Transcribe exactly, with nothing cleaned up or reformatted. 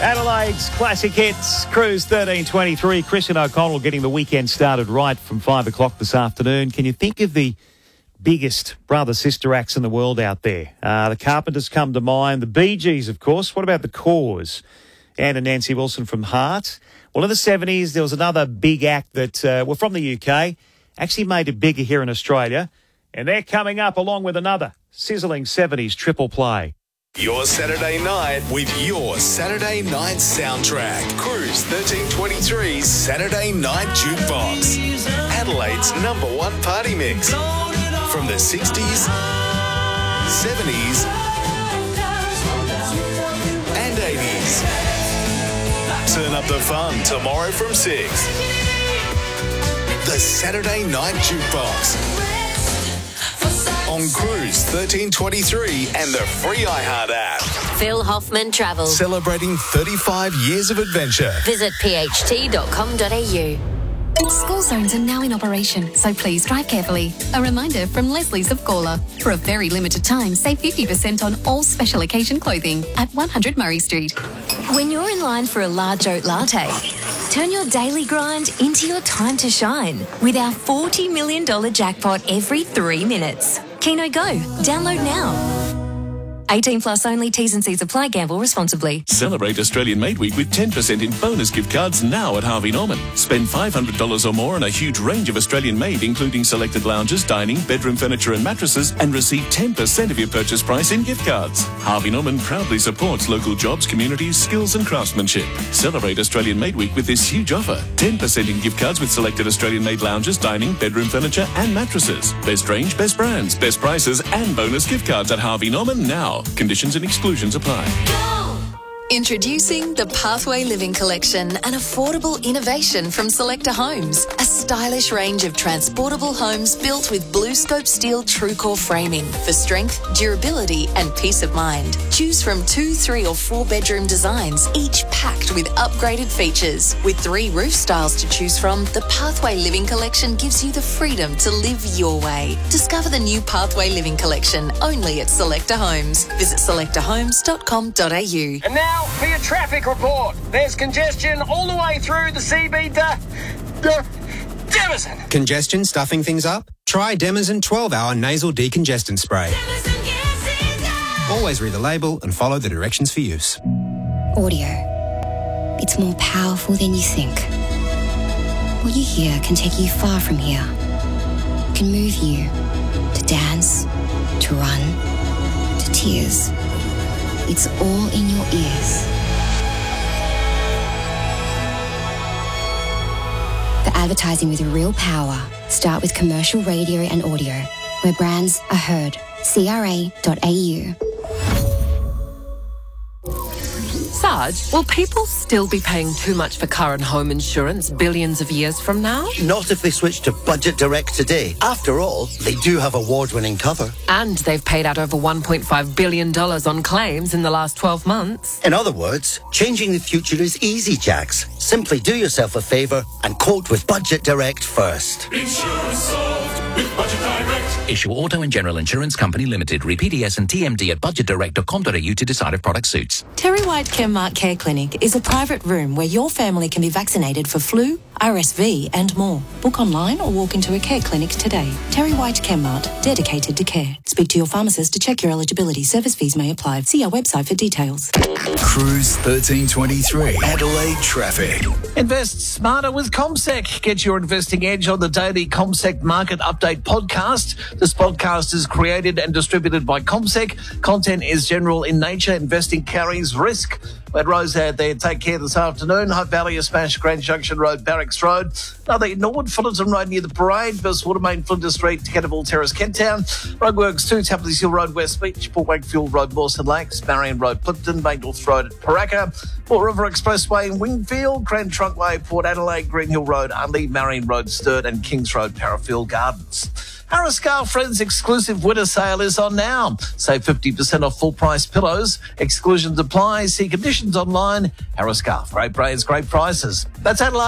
Adelaide's classic hits, Cruise thirteen twenty-three. Christian O'Connell getting the weekend started right from five o'clock this afternoon. Can you think of the biggest brother-sister acts in the world out there? Uh, the Carpenters come to mind. The Bee Gees, of course. What about the Corrs? Anne and Nancy Wilson from Heart. Well, in the seventies, there was another big act that uh, were from the U K, actually made it bigger here in Australia, and they're coming up along with another sizzling seventies triple play. Your Saturday night with your Saturday night soundtrack. Cruise thirteen twenty-three's Saturday Night Jukebox. Adelaide's number one party mix. From the sixties, seventies, and eighties. Turn up the fun tomorrow from six. The Saturday Night Jukebox. On Cruise thirteen twenty-three and the free iHeart app. Phil Hoffman Travel. Celebrating thirty-five years of adventure. Visit p h t dot com dot a u. School zones are now in operation, so please drive carefully. A reminder from Leslie's of Gawler. For a very limited time, save fifty percent on all special occasion clothing at one hundred Murray Street. When you're in line for a large oat latte, turn your daily grind into your time to shine with our forty million dollars jackpot every three minutes. Keno Go. Download now. eighteen plus only. T's and C's apply. Gamble responsibly. Celebrate Australian Made Week with ten percent in bonus gift cards now at Harvey Norman. Spend five hundred dollars or more on a huge range of Australian made, including selected lounges, dining, bedroom furniture and mattresses, and receive ten percent of your purchase price in gift cards. Harvey Norman proudly supports local jobs, communities, skills and craftsmanship. Celebrate Australian Made Week with this huge offer. ten percent in gift cards with selected Australian made lounges, dining, bedroom furniture and mattresses. Best range, best brands, best prices and bonus gift cards at Harvey Norman now. Conditions and exclusions apply. Introducing the Pathway Living Collection, an affordable innovation from Selecta Homes. A stylish range of transportable homes built with BlueScope steel TrueCore framing for strength, durability and peace of mind. Choose from two, three or four bedroom designs, each packed with upgraded features. With three roof styles to choose from, the Pathway Living Collection gives you the freedom to live your way. Discover the new Pathway Living Collection only at Selecta Homes. Visit selecta homes dot com dot a u. And now for your traffic report. There's congestion all the way through the C B to Demison. Congestion stuffing things up? Try Demison twelve hour nasal decongestant spray. Always read the label and follow the directions for use. Audio. It's more powerful than you think. What you hear can take you far from here. It can move you to dance, to run, to tears. It's all in your ears. The advertising with real power. Start with commercial radio and audio, where brands are heard. C R A dot A U. Sarge, will people still be paying too much for car and home insurance billions of years from now? Not if they switch to Budget Direct today. After all, they do have award-winning cover. And they've paid out over one point five billion dollars on claims in the last twelve months. In other words, changing the future is easy, Jax. Simply do yourself a favour and quote with Budget Direct first. Insurance solved with Budget Direct. Issue Auto and General Insurance Company Limited. Read P D S and T M D at budget direct dot com dot a u to decide if product suits. Terry White Chemmart Care Clinic is a private room where your family can be vaccinated for flu, R S V and more. Book online or walk into a care clinic today. Terry White Chemmart, dedicated to care. Speak to your pharmacist to check your eligibility. Service fees may apply. See our website for details. Cruise thirteen twenty-three. Adelaide traffic. Invest smarter with CommSec. Get your investing edge on the daily CommSec Market Update podcast. This podcast is created and distributed by CommSec. Content is general in nature. Investing carries risk. At Rose out there, take care this afternoon. Hope Valley, Smash, Grand Junction Road, Barracks Road. Another in Norwood, Fullerton Road near the Parade. Bus Watermain, Flinders Street, Cannibal Terrace, Kent Town. Roadworks two, Tapley's Hill Road, West Beach. Port Wakefield Road, Mawson Lakes. Marion Road, Plimpton. Banknorth Road at Paraka. Port River Expressway in Wingfield. Grand Trunkway, Port Adelaide. Green Hill Road, Unley. Marion Road, Sturt. And Kings Road, Parafield Gardens. Harris Scarf Friends exclusive winter sale is on now. Save fifty percent off full price pillows. Exclusions apply. See conditions online. Harris Scarf. Great brands, great prices. That's Adelaide.